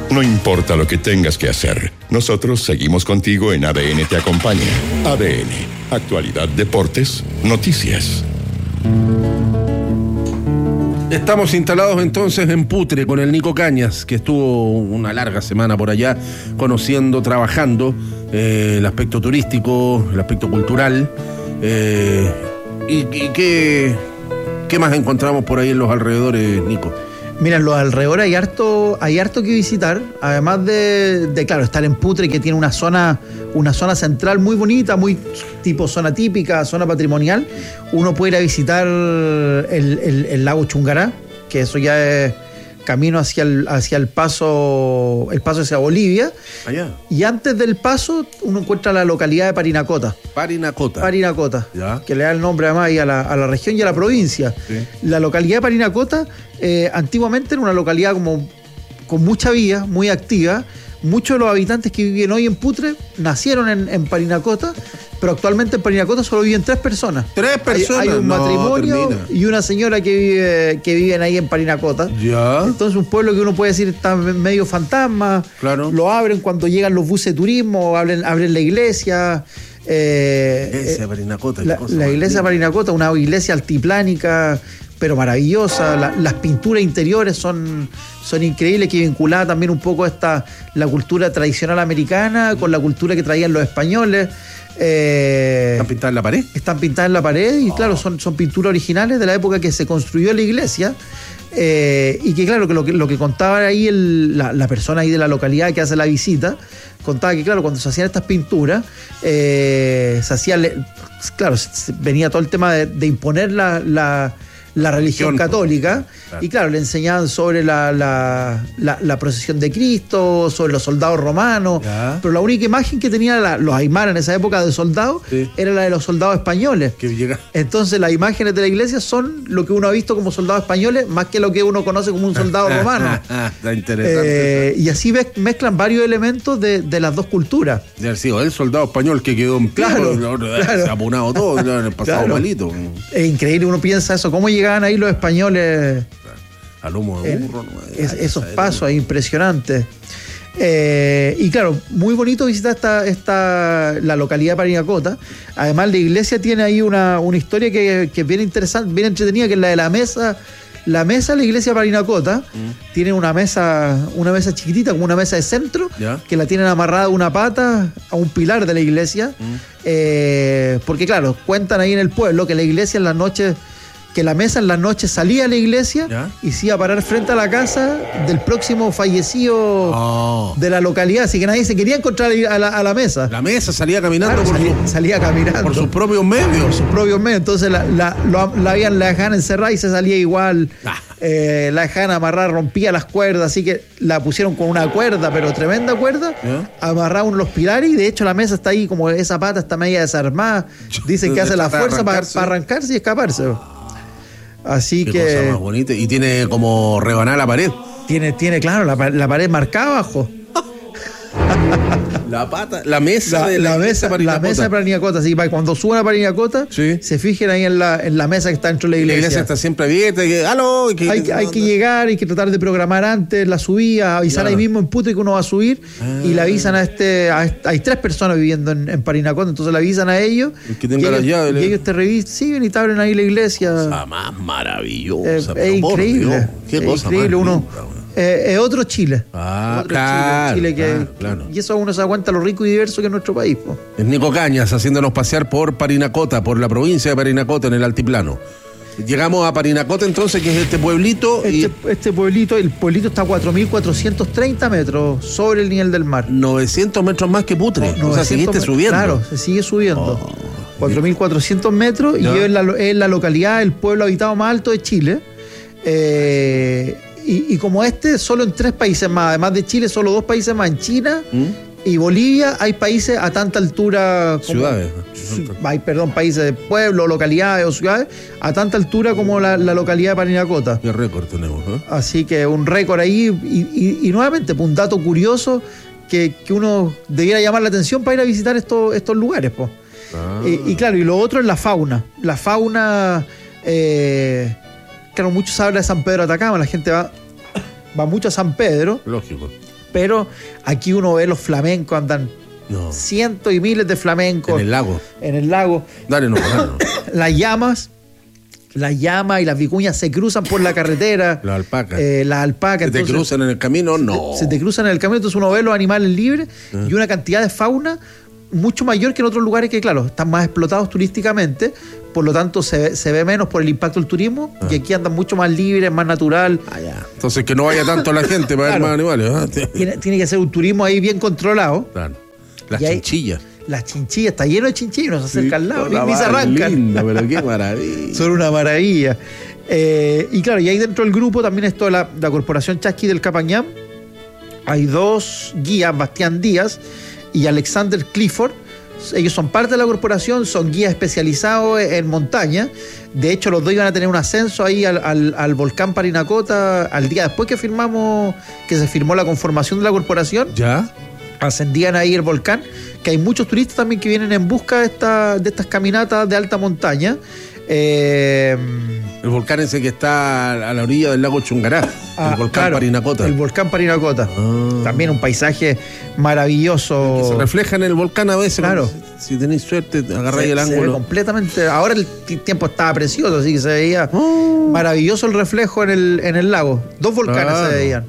No importa lo que tengas que hacer, nosotros seguimos contigo en ADN Te Acompaña. ADN, actualidad, deportes, noticias. Estamos instalados entonces en Putre con el Nico Cañas, que estuvo una larga semana por allá conociendo, trabajando el aspecto turístico, el aspecto cultural. ¿Y qué más encontramos por ahí en los alrededores, Nico? Mira, en los alrededores hay harto que visitar, además de claro, estar en Putre, que tiene una zona central muy bonita, muy tipo zona típica, zona patrimonial. Uno puede ir a visitar el lago Chungará, que eso ya es camino hacia el paso hacia Bolivia. Allá. Y antes del paso uno encuentra la localidad de Parinacota. Parinacota, ¿ya? Que le da el nombre además ahí a la región y a la provincia. Sí. La localidad de Parinacota antiguamente era una localidad como con mucha vida, muy activa. Muchos de los habitantes que viven hoy en Putre nacieron en Parinacota, pero actualmente en Parinacota solo viven 3 personas. Hay un matrimonio y una señora que viven ahí en Parinacota. Ya. Entonces un pueblo que uno puede decir está medio fantasma. Claro. Lo abren cuando llegan los buses de turismo, abren la iglesia. Iglesia Parinacota. La iglesia Parinacota, una iglesia altiplánica, pero maravillosa. Las pinturas interiores son increíbles, que vinculada también un poco la cultura tradicional americana con la cultura que traían los españoles. ¿Están pintadas en la pared? Están pintadas en la pared y claro, son pinturas originales de la época que se construyó la iglesia. Y que claro, que lo que contaba ahí la persona ahí de la localidad que hace la visita, contaba que claro, cuando se hacían estas pinturas, se hacía, claro, venía todo el tema de imponer la religión católica, claro. Y claro, le enseñaban sobre la procesión de Cristo, sobre los soldados romanos, ya. Pero la única imagen que tenían los aymaras en esa época de soldados, sí, era la de los soldados españoles. Entonces las imágenes de la iglesia son lo que uno ha visto como soldados españoles, más que lo que uno conoce como un soldado romano. Está interesante. Y así mezclan varios elementos de las dos culturas. Ya sido el soldado español que quedó en pie, claro. Se ha apunado todo, en el pasado, claro. Malito. Es increíble, uno piensa eso, cómo llegaban ahí los españoles al lomo de burro, esos pasos impresionantes. Y claro, muy bonito visitar la localidad de Parinacota. Además, la iglesia tiene ahí una historia que es bien interesante, bien entretenida, que es la de la mesa. La mesa de la iglesia de Parinacota tiene una mesa chiquitita, como una mesa de centro, ¿ya? Que la tienen amarrada a una pata a un pilar de la iglesia. Porque claro, cuentan ahí en el pueblo que la iglesia en las noches, que la mesa en las noches salía a la iglesia, ¿ya? Y se iba a parar frente a la casa del próximo fallecido de la localidad, así que nadie se quería encontrar a la mesa. La mesa salía caminando, claro, salía caminando por sus propios medios. Por sus propios medios, entonces la dejaban encerrada y se salía igual. La dejaban amarrar, rompía las cuerdas, así que la pusieron con una cuerda, pero tremenda cuerda, amarraron los pilares y de hecho la mesa está ahí, como esa pata está media desarmada. Dicen que hace la fuerza para arrancarse y escaparse. Así qué que. Cosa más bonita. Y tiene como rebanada la pared. Tiene claro, la pared marcada abajo. La mesa de Parinacota. Así que cuando suban a Parinacota, sí, se fijen ahí en la mesa que está dentro de la iglesia. La iglesia está siempre abierta. Hay que llegar, hay que tratar de programar antes la subida, avisar, claro, ahí mismo en Putre que uno va a subir, y le avisan hay 3 personas viviendo en Parinacota, entonces le avisan a ellos. Que tenga las llaves. Y ellos te revisan, siguen y te abren ahí la iglesia. Cosa más maravillosa. Es increíble. Qué cosa increíble. Más es otro Chile. Claro, Chile que, claro. Y eso uno se da cuenta lo rico y diverso que es nuestro país. Es Nico Cañas haciéndonos pasear por Parinacota, por la provincia de Parinacota, en el altiplano. Llegamos a Parinacota entonces, que es este pueblito. El pueblito está a 4.430 metros sobre el nivel del mar. 900 metros más que Putre. O sea, seguiste subiendo. Claro, se sigue subiendo. 4.400 metros, ¿no? Y es la localidad, el pueblo habitado más alto de Chile. Y como solo en 3 países más, además de Chile, solo 2 países más, en China y Bolivia, hay países a tanta altura como, ciudades. Países de pueblos, localidades o ciudades, a tanta altura como la localidad de Parinacota. Qué récord tenemos, ¿eh? Así que un récord ahí, y nuevamente, un dato curioso que uno debiera llamar la atención para ir a visitar estos lugares, po. Y claro, y lo otro es la fauna. La fauna, claro, mucho se habla de San Pedro de Atacama, la gente va mucho a San Pedro. Lógico. Pero aquí uno ve los flamencos, andan cientos y miles de flamencos. En el lago. En el lago. Dale, no. Las llamas y las vicuñas se cruzan por la carretera. Las alpacas. Las alpacas. ¿Se te cruzan en el camino? No. Se te cruzan en el camino, entonces uno ve los animales libres y una cantidad de fauna mucho mayor que en otros lugares que, claro, están más explotados turísticamente, por lo tanto se ve menos por el impacto del turismo, y aquí andan mucho más libres, más natural. Ya. Entonces que no vaya tanto la gente para ver más animales. Tiene que ser un turismo ahí bien controlado. Claro. Las chinchillas. Las chinchillas, está lleno de chinchillas, nos acerca al lado, ni se arrancan. Linda, pero qué maravilla. Son una maravilla. Y claro, y ahí dentro del grupo también está la Corporación Chasqui del Capañán. Hay dos guías, Bastián Díaz y Alexander Clifford. Ellos son parte de la corporación, son guías especializados en montaña. De hecho, los dos iban a tener un ascenso ahí al volcán Parinacota al día después que se firmó la conformación de la corporación. ¿Ya? Ascendían ahí el volcán, que hay muchos turistas también que vienen en busca de estas caminatas de alta montaña. El volcán ese que está a la orilla del lago Chungará, el volcán Parinacota. El volcán Parinacota. También un paisaje maravilloso. Que se refleja en el volcán a veces. Claro. Si tenéis suerte, agarráis el ángulo. Se ve completamente. Ahora el tiempo estaba precioso, así que se veía maravilloso el reflejo en el lago. Dos volcanes se veían.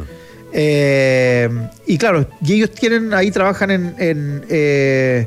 Y claro, y ellos trabajan en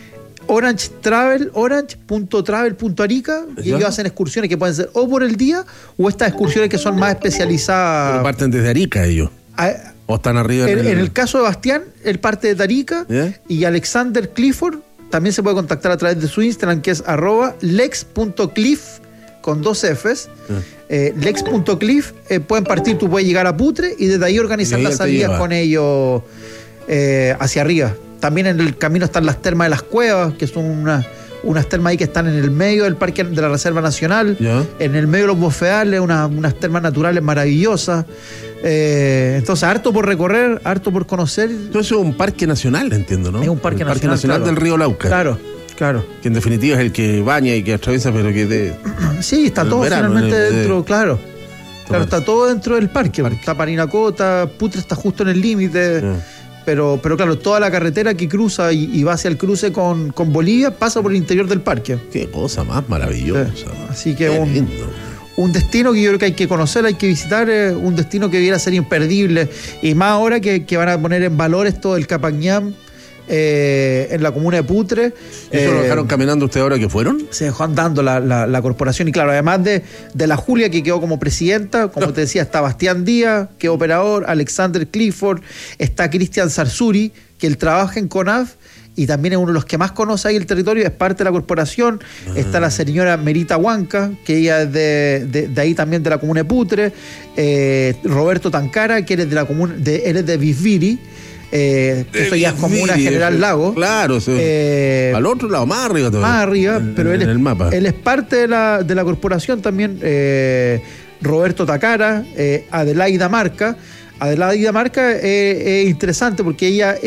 orange.travel.arica, y ellos hacen excursiones que pueden ser o por el día o estas excursiones que son más especializadas. Pero parten desde Arica ellos. ¿O están arriba? En el caso de Bastián, él parte de Arica, y Alexander Clifford también se puede contactar a través de su Instagram, que es @lex.cliff con 2 Fs. Lex.cliff. Pueden partir, tú puedes llegar a Putre y desde ahí organizar las salidas con ellos hacia arriba. También en el camino están las termas de las cuevas, que son unas termas ahí que están en el medio del parque de la Reserva Nacional, en el medio de los bofedales, unas termas naturales maravillosas. Entonces, harto por recorrer, harto por conocer. Entonces es un parque nacional, entiendo, ¿no? Es un parque nacional, claro, del río Lauca. Claro. Que en definitiva es el que baña y que atraviesa, pero que sí, está todo verano, finalmente dentro, claro. Claro, está todo dentro del parque. Está Parinacota, Putre está justo en el límite. Pero claro, toda la carretera que cruza y va hacia el cruce con Bolivia pasa por el interior del parque. Qué cosa más maravillosa. Así que un destino que yo creo que hay que conocer, hay que visitar, un destino que debiera ser imperdible. Y más ahora que van a poner en valor esto del Capañán en la comuna de Putre. ¿Eso lo dejaron caminando ustedes ahora que fueron? Se dejó andando la corporación, y claro, además de la Julia, que quedó como presidenta, como te decía, está Bastián Díaz, que es operador, Alexander Clifford, está Cristian Sarsuri, que él trabaja en CONAF y también es uno de los que más conoce ahí el territorio, es parte de la corporación. Está la señora Merita Huanca, que ella es de ahí también, de la comuna de Putre. Roberto Tancara, que eres de la comuna él es de Visviri. Eso ya es comuna General Lago. Claro, al otro lado, más arriba todavía. Más arriba, pero él él es parte de la corporación también. Roberto Tacara, Adelaida Marca. Adelaida Marca es interesante porque ella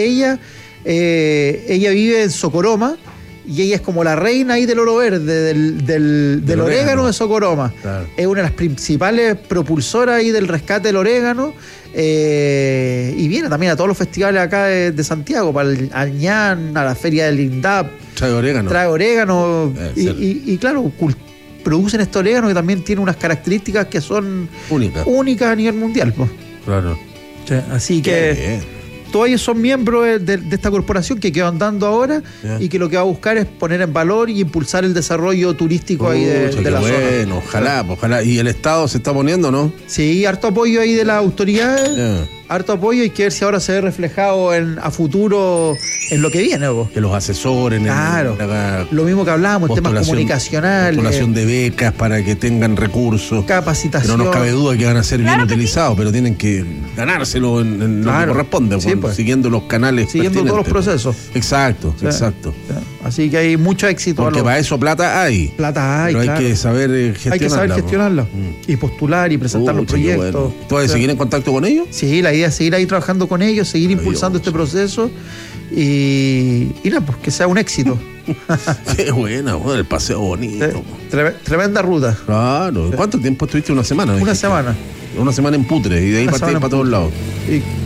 vive en Socoroma, y ella es como la reina ahí del oro verde, del orégano de Socoroma. Claro. Es una de las principales propulsoras ahí del rescate del orégano. Y viene también a todos los festivales acá de Santiago, para el Añán, a la feria del INDAP. Trae orégano. Y claro, producen este orégano que también tiene unas características que son únicas a nivel mundial. Pues. Claro. Sí, así que todos ellos son miembros de esta corporación que quedó andando ahora, y que lo que va a buscar es poner en valor y impulsar el desarrollo turístico ahí de la zona. Bueno, ojalá. ¿Y el Estado se está poniendo, no? Sí, harto apoyo ahí de las autoridades. Harto apoyo, y que ver si ahora se ve reflejado a futuro en lo que viene. Que los asesoren. Claro. Lo mismo que hablábamos, temas comunicacionales. Postulación de becas para que tengan recursos. Capacitación. Pero no cabe duda que van a ser bien utilizados, pero tienen que ganárselo en lo que corresponde, siguiendo los canales. Siguiendo todos los procesos. Exacto. Así que hay mucho éxito. Porque para eso plata hay. Pero hay que saber gestionarla. Hay que saber gestionarla. Y postular y presentar los proyectos. Bueno. ¿Tú vas a seguir en contacto con ellos? Sí, la idea es seguir ahí trabajando con ellos, seguir impulsando este proceso y nada, pues que sea un éxito. Qué buena, el paseo bonito. Tremenda ruta. Claro. ¿Cuánto tiempo estuviste? ¿Una semana? Una semana. Una semana en Putre, y de ahí partís para todos lados.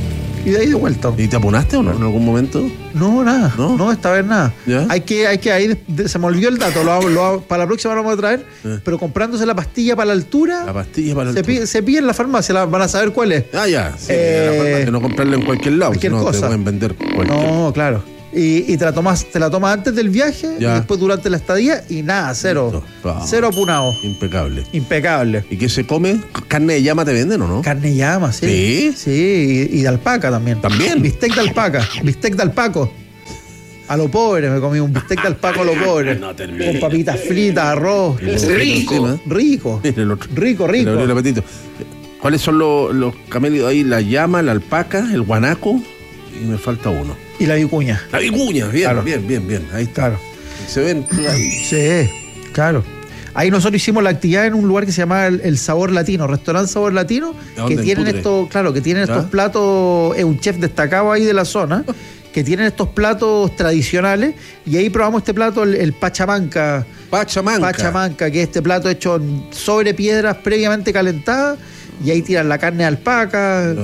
Y de ahí de vuelta. ¿Y te apunaste o no en algún momento? No, nada. ¿No? No, esta vez nada. ¿Ya? Hay que ahí se me olvidó el dato, para la próxima lo vamos a traer, pero comprándose la pastilla para la altura, La pastilla para el... se pide en la farmacia, van a saber cuál es. Ah, ya. Sí, la farmacia, no comprarla en cualquier lado, cualquier sino te cosa. pueden vender cualquier... No, claro. Y te la tomas antes del viaje, Ya. y después durante la estadía, y nada, cero. Listo. Ah. Cero apunado. Impecable. Impecable. ¿Y qué se come? ¿Carne de llama te venden o no? Carne de llama, sí. ¿Sí? Sí, y de alpaca también. ¿También? Bistec de alpaca, bistec de alpaco. A lo pobre me comí un bistec de alpaco a lo pobre. No termine. Con papitas fritas, arroz. Rico. Rico. Mira el otro. Rico, Le abrió el rico. apetito. ¿Cuáles son los camélidos ahí? La llama, la alpaca, el guanaco y me falta uno. Y la vicuña. La vicuña, bien, Claro. bien. Ahí está. Claro. Se ven ahí. Sí, claro. Ahí nosotros hicimos la actividad en un lugar que se llama el Sabor Latino, Restaurante Sabor Latino, ¿De dónde? que ¿En tienen Putre? estos, claro, que tienen ¿Ya? estos platos, es un chef destacado ahí de la zona, que tienen estos platos tradicionales, y ahí probamos este plato, el Pachamanca. Pachamanca, que es este plato hecho sobre piedras previamente calentadas, y ahí tiran la carne de alpaca,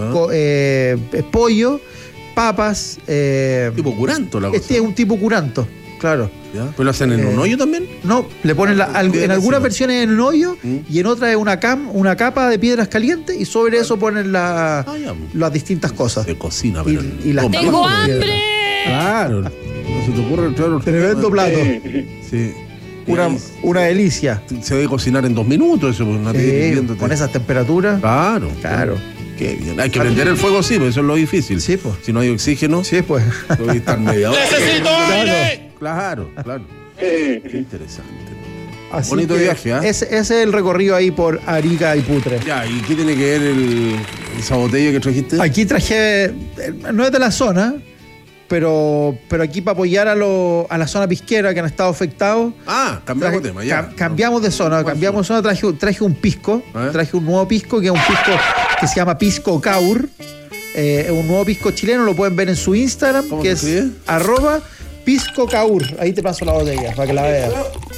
pollo, papas. Tipo curanto la cosa. Este es un tipo curanto, claro. ¿Ya? ¿Pero lo hacen en un hoyo también? No, le ponen en algunas encima. versiones en un hoyo y en otras es una capa de piedras calientes y sobre eso ponen ya. las distintas cosas. Se cocina, pero... Y las Compra. ¡Tengo tapas de piedra. hambre! Claro. No se te ocurre entrar otro Tremendo tema. plato. Sí. Una delicia. Se debe cocinar en 2 minutos eso, pues, una Sí, hirviendo. con esas temperaturas. Claro. Claro. Qué bien. Hay que prender el fuego, sí, pues eso es lo difícil. Sí, pues. Si no hay oxígeno, Sí, pues. voy a estar media hora. ¡Necesito aire! Claro. Qué interesante. Así Bonito que viaje, ¿ah? Ese es el recorrido ahí por Arica y Putre. Ya, ¿y qué tiene que ver esa botella que trajiste? Aquí traje, no es de la zona, pero aquí para apoyar a la zona pisquera que han estado afectados. Ah, cambiamos tema, ya. Cambiamos de zona, traje un pisco, A ver. traje un nuevo pisco, que es un pisco que se llama Pisco Caur. Es un nuevo pisco chileno, lo pueden ver en su Instagram, ¿Cómo que se es escribe? @Pisco Caur. Ahí te paso la botella para que la veas.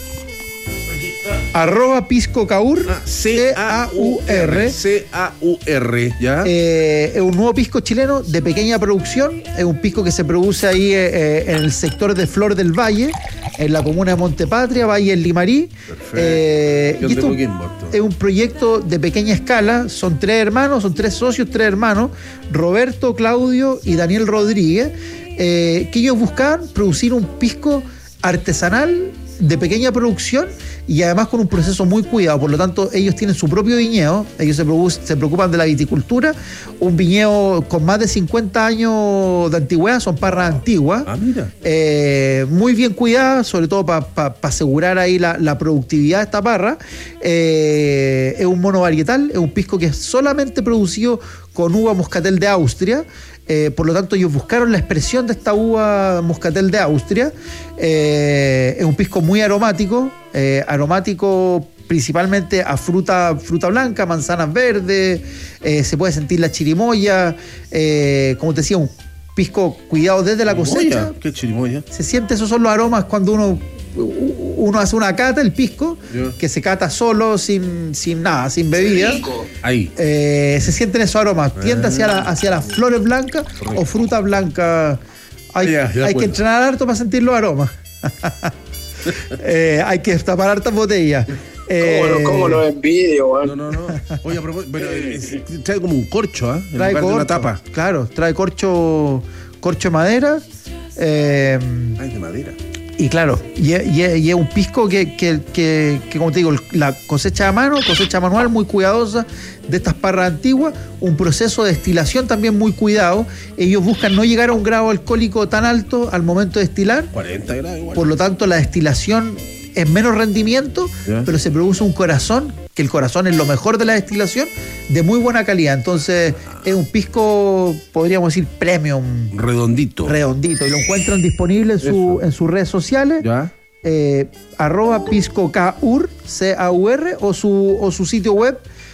@Pisco Caur, C-A-U-R. C-A-U-R, ¿ya? Es un nuevo pisco chileno de pequeña producción. Es un pisco que se produce ahí en el sector de Flor del Valle, en la comuna de Montepatria, Valle del Limarí. Perfecto. Y esto Coquimbo, esto. es un proyecto de pequeña escala. Son 3 hermanos, son 3 socios, 3 hermanos, Roberto, Claudio y Daniel Rodríguez, que ellos buscaban producir un pisco artesanal de pequeña producción y además con un proceso muy cuidado. Por lo tanto, ellos tienen su propio viñedo, ellos se preocupan de la viticultura, un viñedo con más de 50 años de antigüedad, son parras antiguas, Ah, mira. muy bien cuidadas, sobre todo para asegurar ahí la productividad de esta parra. Es un monovarietal, es un pisco que es solamente producido con uva moscatel de Austria. Por lo tanto, ellos buscaron la expresión de esta uva moscatel de Austria. Es un pisco muy aromático, principalmente a fruta blanca, manzanas verdes, se puede sentir la chirimoya, como te decía, un pisco cuidado desde la cosecha. Chirimoya. ¿Qué chirimoya? Se siente, esos son los aromas cuando uno hace una cata, el pisco, Ya. que se cata solo, sin nada, sin bebida. Ahí. Se sienten esos aromas, tiende hacia las flores blancas o fruta blanca. Hay Ya, que bueno. entrenar harto para sentir los aromas. Hay que tapar hartas botellas. ¿Cómo lo envidio, weón? No. Oye, a propósito, pero trae como un corcho, ¿ah? En Trae lugar de una corcho, tapa. claro, trae corcho de madera. Ah, es de madera. Y claro, y es un pisco que, como te digo, la cosecha a mano, cosecha manual muy cuidadosa de estas parras antiguas, un proceso de destilación también muy cuidado. Ellos buscan no llegar a un grado alcohólico tan alto al momento de destilar, 40 grados igual. por lo tanto la destilación es menos rendimiento, Ya. pero se produce un corazón, que el corazón es lo mejor de la destilación, de muy buena calidad. Entonces es un pisco, podríamos decir, premium, Redondito. redondito, y lo encuentran disponible en sus redes sociales. ¿Ya? @piscocaur, C-A-U-R, o su sitio web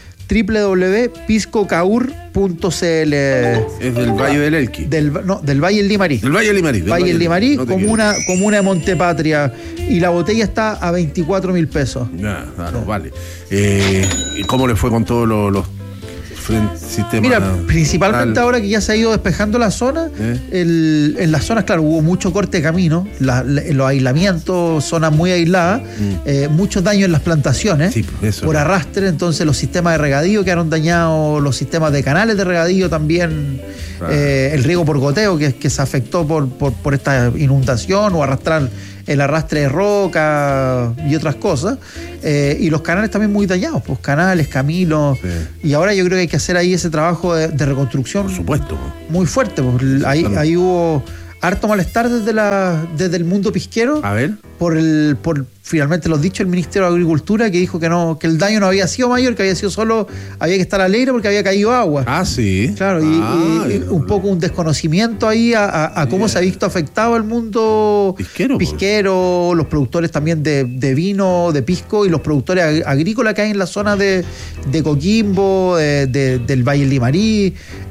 www.piscocaur.cl. Es del Valle del Elqui. Del Valle del Limarí. Del Valle del Limarí. Valle del Limarí, No te comuna de Montepatria. Y la botella está a 24.000 pesos. Ya, claro, vale. ¿Y cómo le fue con todos los sistema? Mira, principalmente ahora que ya se ha ido despejando la zona, en las zonas, claro, hubo mucho corte de camino, los aislamientos, zonas muy aisladas, muchos daños en las plantaciones, Sí, eso. por arrastre, entonces los sistemas de regadío quedaron dañados, los sistemas de canales de regadío también, el riego por goteo que se afectó por esta inundación o el arrastre de roca y otras cosas, y los canales también muy dañados, pues canales, caminos, y ahora yo creo que hay que hacer ahí ese trabajo de reconstrucción, Por supuesto. muy fuerte, pues ahí hubo harto malestar desde el mundo pisquero, A ver. por finalmente los dichos del Ministerio de Agricultura, que dijo que el daño no había sido mayor, que había que estar alegre porque había caído agua. Ah, sí. Claro, y un poco un desconocimiento ahí a cómo se ha visto afectado el mundo pisquero, los productores también de vino, de pisco, y los productores agrícolas que hay en la zona de Coquimbo, del Valle del Limarí.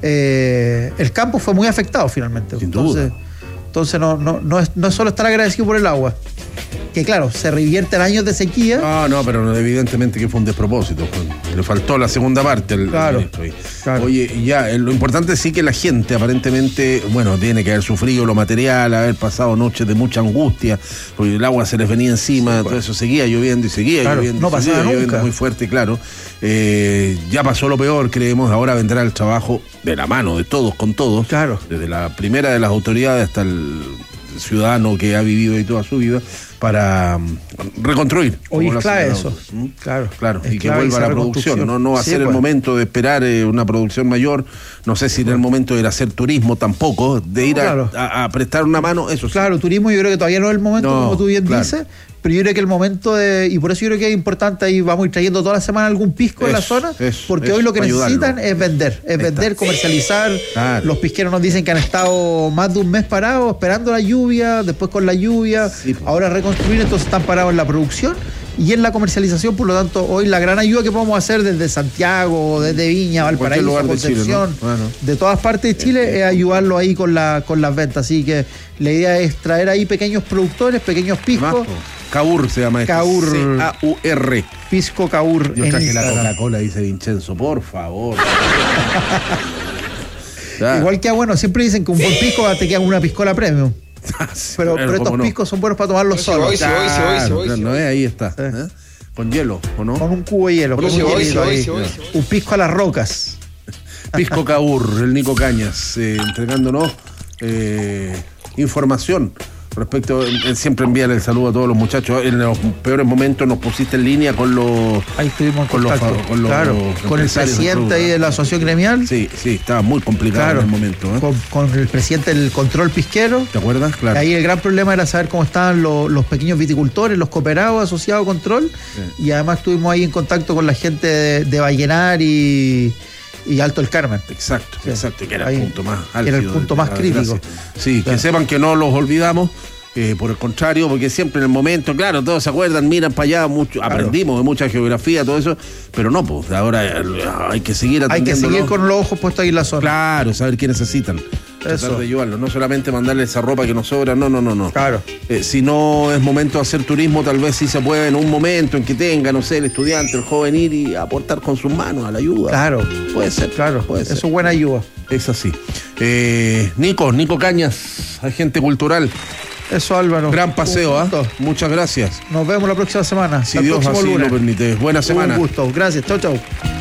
El campo fue muy afectado finalmente. Sin duda. Entonces no es solo estar agradecido por el agua, que claro, se revierte en años de sequía. No, pero evidentemente que fue un despropósito. Le faltó la segunda parte al ministro ahí. Claro. Oye, ya, lo importante sí que la gente aparentemente, bueno, tiene que haber sufrido lo material, haber pasado noches de mucha angustia, porque el agua se les venía encima, todo eso seguía lloviendo y seguía lloviendo. No pasaba nunca. Lloviendo muy fuerte, claro. Ya pasó lo peor, creemos, ahora vendrá el trabajo de la mano de todos con todos. Claro. Desde la primera de las autoridades hasta el ciudadano que ha vivido ahí toda su vida, para reconstruir. Hoy es clave eso. Claro, y que vuelva a la producción. No va a ser el momento de esperar una producción mayor. No sé si en el momento de ir a hacer turismo tampoco, de ir a prestar una mano, eso sí. Claro, turismo yo creo que todavía no es el momento, como tú bien dices, pero yo creo que el momento y por eso yo creo que es importante, ahí vamos a ir trayendo toda la semana algún pisco en la zona, porque hoy lo que necesitan es vender, comercializar. Claro. Los pisqueros nos dicen que han estado más de un mes parados, esperando la lluvia, después con la lluvia, ahora reconstruir, entonces están parados en la producción y en la comercialización. Por lo tanto, hoy la gran ayuda que podemos hacer desde Santiago, desde Viña, Valparaíso, Concepción, Chile, ¿no? de todas partes de Chile, es ayudarlo ahí con las ventas. Así que la idea es traer ahí pequeños productores, pequeños piscos. Caur se llama esto. Caur. C-A-U-R. Pisco Caur. Yo traje la Coca-Cola, dice Vincenzo, por favor. Igual que bueno, siempre dicen que un buen pisco te queda una piscola premium. Pero estos piscos son buenos para tomarlos solos. No, ahí está. Con hielo, ¿o no? Con un cubo de hielo. Un pisco a las rocas. Pisco Caur, el Nico Cañas, entregándonos información respecto. Siempre envían el saludo a todos los muchachos. En los peores momentos nos pusiste en línea con los. Ahí estuvimos con el presidente ahí de la asociación gremial. Sí, estaba muy complicado en el momento. Con el presidente del control pisquero. ¿Te acuerdas? Claro. Ahí el gran problema era saber cómo estaban los pequeños viticultores, los cooperados asociados a control. Sí. Y además estuvimos ahí en contacto con la gente de Vallenar y Alto el Carmen. Exacto, que era el punto más álgido. Era el punto más crítico. Sí, que sepan que no los olvidamos, por el contrario, porque siempre en el momento, claro, todos se acuerdan, miran para allá, aprendimos de mucha geografía, todo eso, pero no, pues ahora hay que seguir atendiendo. Hay que seguir con los ojos puestos ahí en la zona. Claro, saber qué necesitan. Tratar de ayudarlo, no solamente mandarle esa ropa que nos sobra, no. Claro. Si no es momento de hacer turismo, tal vez sí se puede en un momento en que tenga, no sé, el estudiante, el joven ir y aportar con sus manos a la ayuda. Claro. Puede ser. Eso es buena ayuda. Es así. Nico Cañas, agente cultural. Eso, Álvaro. Gran paseo, Muchas gracias. Nos vemos la próxima semana. Si Dios así lo permite. Buena semana. Un gusto. Gracias. Chau.